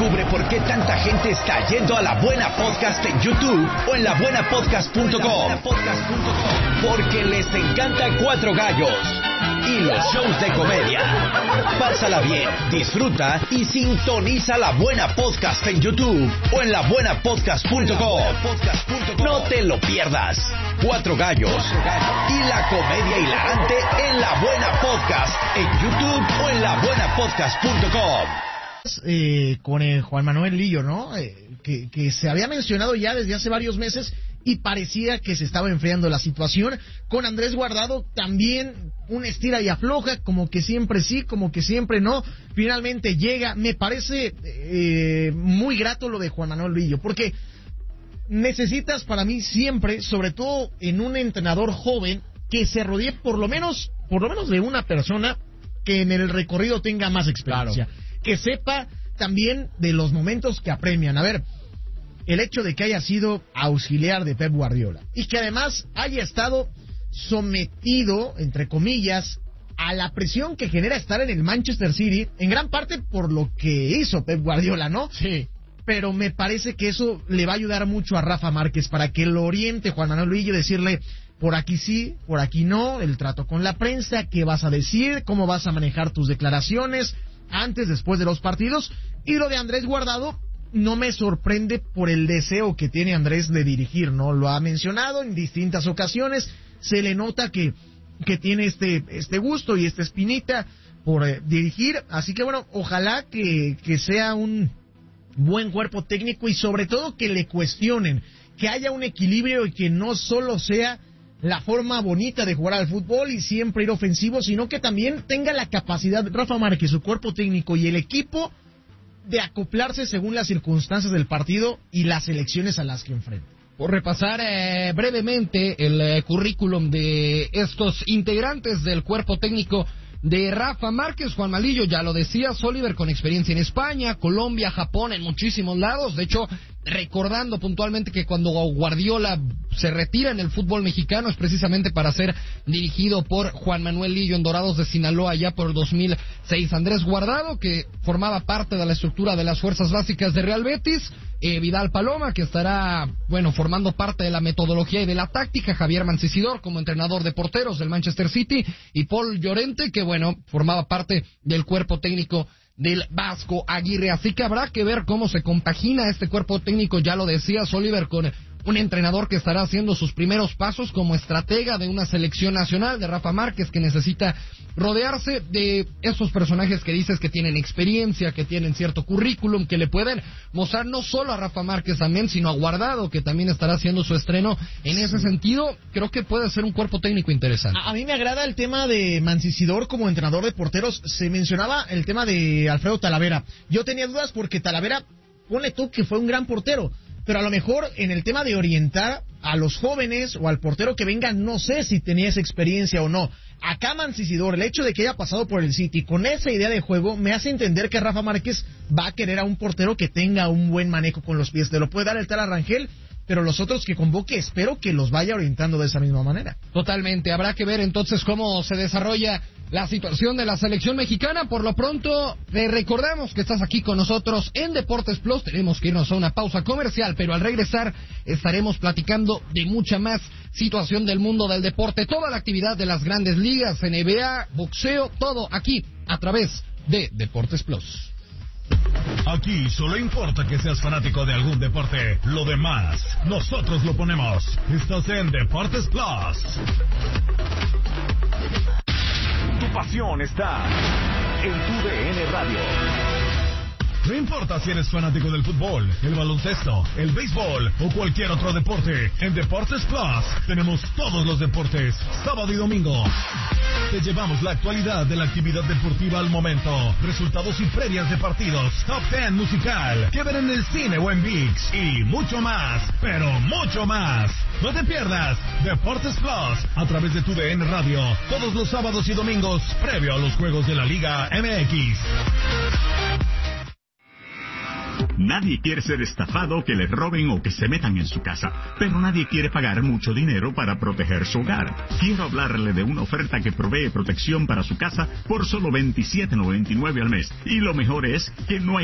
Descubre por qué tanta gente está yendo a La Buena Podcast en YouTube o en labuenapodcast.com. Porque les encanta Cuatro Gallos y los shows de comedia. Pásala bien, disfruta y sintoniza La Buena Podcast en YouTube o en labuenapodcast.com. No te lo pierdas. Cuatro Gallos y la comedia hilarante en La Buena Podcast en YouTube o en labuenapodcast.com. Con Juan Manuel Lillo, ¿no? Que se había mencionado ya desde hace varios meses y parecía que se estaba enfriando la situación. Con Andrés Guardado también una estira y afloja, como que siempre sí, como que siempre no. Finalmente llega. Me parece muy grato lo de Juan Manuel Lillo, porque necesitas para mí siempre, sobre todo en un entrenador joven, que se rodee por lo menos de una persona que en el recorrido tenga más experiencia. Claro. Que sepa también de los momentos que apremian. A ver, el hecho de que haya sido auxiliar de Pep Guardiola y que además haya estado sometido, entre comillas, a la presión que genera estar en el Manchester City, en gran parte por lo que hizo Pep Guardiola, ¿no? Sí. Pero me parece que eso le va a ayudar mucho a Rafa Márquez para que lo oriente Juan Manuel Lillo, decirle por aquí sí, por aquí no, el trato con la prensa, qué vas a decir, cómo vas a manejar tus declaraciones antes, después de los partidos. Y lo de Andrés Guardado no me sorprende por el deseo que tiene Andrés de dirigir, ¿no? Lo ha mencionado en distintas ocasiones, se le nota que tiene este gusto y esta espinita por dirigir, así que bueno, ojalá que sea un buen cuerpo técnico y sobre todo que le cuestionen, que haya un equilibrio y que no solo sea la forma bonita de jugar al fútbol y siempre ir ofensivo, sino que también tenga la capacidad, Rafa Márquez, su cuerpo técnico y el equipo, de acoplarse según las circunstancias del partido y las elecciones a las que enfrenta. Por repasar brevemente el currículum de estos integrantes del cuerpo técnico de Rafa Márquez, Juan Malillo, ya lo decía, Oliver, con experiencia en España, Colombia, Japón, en muchísimos lados. De hecho, recordando puntualmente que cuando Guardiola se retira en el fútbol mexicano es precisamente para ser dirigido por Juan Manuel Lillo en Dorados de Sinaloa ya por el 2006. Andrés Guardado, que formaba parte de la estructura de las fuerzas básicas de Real Betis. Vidal Paloma, que estará, formando parte de la metodología y de la táctica. Javier Mancisidor como entrenador de porteros del Manchester City. Y Paul Llorente, que formaba parte del cuerpo técnico del Vasco Aguirre. Así que habrá que ver cómo se compagina este cuerpo técnico, ya lo decía Oliver, con un entrenador que estará haciendo sus primeros pasos como estratega de una selección nacional, de Rafa Márquez, que necesita rodearse de esos personajes que dices que tienen experiencia, que tienen cierto currículum, que le pueden mostrar no solo a Rafa Márquez también, sino a Guardado, que también estará haciendo su estreno. En ese sentido, creo que puede ser un cuerpo técnico interesante. A mí me agrada el tema de Mancisidor como entrenador de porteros. Se mencionaba el tema de Alfredo Talavera. Yo tenía dudas porque Talavera, ponle tú que fue un gran portero, pero a lo mejor en el tema de orientar a los jóvenes o al portero que venga, no sé si tenía esa experiencia o no. Acá Mancisidor, el hecho de que haya pasado por el City con esa idea de juego, me hace entender que Rafa Márquez va a querer a un portero que tenga un buen manejo con los pies. Te lo puede dar el Tala Rangel, pero los otros que convoque espero que los vaya orientando de esa misma manera. Totalmente, habrá que ver entonces cómo se desarrolla la situación de la selección mexicana. Por lo pronto, te recordamos que estás aquí con nosotros en Deportes Plus. Tenemos que irnos a una pausa comercial, pero al regresar estaremos platicando de mucha más situación del mundo del deporte, toda la actividad de las grandes ligas, NBA, boxeo, todo aquí a través de Deportes Plus. Aquí solo importa que seas fanático de algún deporte. Lo demás, nosotros lo ponemos. Estás en Deportes Plus. Tu pasión está en tu DN Radio. No importa si eres fanático del fútbol, el baloncesto, el béisbol o cualquier otro deporte, en Deportes Plus tenemos todos los deportes, sábado y domingo. Te llevamos la actualidad de la actividad deportiva al momento, resultados y previas de partidos, top 10 musical, que ver en el cine o en ViX y mucho más, pero mucho más. No te pierdas Deportes Plus a través de tu DN Radio, todos los sábados y domingos, previo a los juegos de la Liga MX. Nadie quiere ser estafado, que le roben o que se metan en su casa, pero nadie quiere pagar mucho dinero para proteger su hogar. Quiero hablarle de una oferta que provee protección para su casa por solo $27.99 al mes. Y lo mejor es que no hay